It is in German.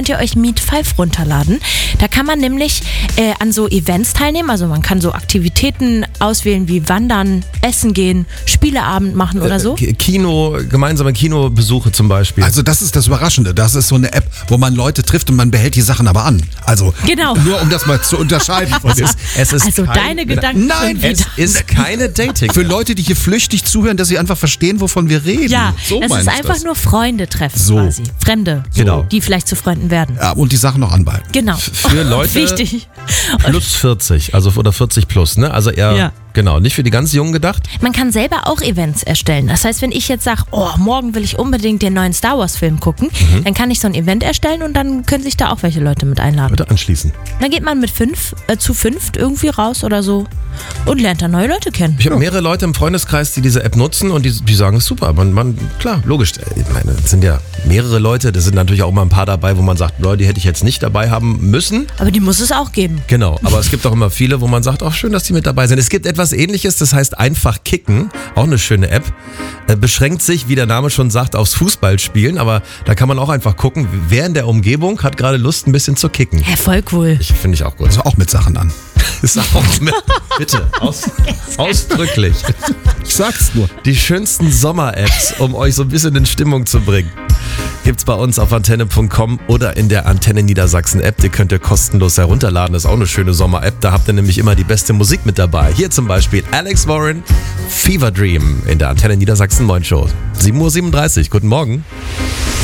könnt ihr euch Meet 5 runterladen. Da kann man nämlich an so Events teilnehmen. Also man kann so Aktivitäten auswählen wie Wandern, Essen gehen, Spieleabend machen oder so. Gemeinsame Kinobesuche zum Beispiel. Also das ist das Überraschende. Das ist so eine App, wo man Leute trifft und man behält die Sachen aber an. Also Genau. nur um das mal zu unterscheiden. Es ist Also deine Gedanken Nein, sind wieder. Es ist keine Dating. Für Leute, die hier flüchtig zuhören, dass sie einfach verstehen, wovon wir reden. Ja, so das meine ist ich einfach das. nur Freunde treffen So. quasi. Fremde, Genau. die vielleicht zu Freunden werden. Ja, und die Sachen noch anbehalten. Genau. Für Leute Wichtig. plus 40, also oder 40 plus, ne? Also eher, Ja. genau, nicht für die ganz Jungen gedacht. Man kann selber auch Events erstellen. Das heißt, wenn ich jetzt sage, morgen will ich unbedingt den neuen Star Wars Film gucken, dann kann ich so ein Event erstellen und dann können sich da auch welche Leute mit einladen. Bitte anschließen. Dann geht man mit zu fünft irgendwie raus oder so und lernt dann neue Leute kennen. Ich habe mehrere Leute im Freundeskreis, die diese App nutzen und die sagen, es ist super. Klar, logisch. Ich meine, es sind ja mehrere Leute. Da sind natürlich auch mal ein paar dabei, wo man sagt, Leute, die hätte ich jetzt nicht dabei haben müssen. Aber die muss es auch geben. Genau, aber es gibt auch immer viele, wo man sagt, auch schön, dass die mit dabei sind. Es gibt etwas Ähnliches, das heißt einfach kicken, auch eine schöne App. Beschränkt sich, wie der Name schon sagt, aufs Fußballspielen, aber da kann man auch einfach gucken, wer in der Umgebung hat gerade Lust, ein bisschen zu kicken. Ja, voll cool. Finde ich auch gut. Also auch mit Sachen an. Ist auch mit, bitte, ausdrücklich. Ich sag's nur. Die schönsten Sommer-Apps, um euch so ein bisschen in Stimmung zu bringen, gibt's bei uns auf antenne.com oder in der Antenne Niedersachsen App. Die könnt ihr kostenlos herunterladen. Das ist auch eine schöne Sommer-App. Da habt ihr nämlich immer die beste Musik mit dabei. Hier zum Beispiel Alex Warren, Fever Dream in der Antenne Niedersachsen Morning Show. 7:37 Uhr. Guten Morgen.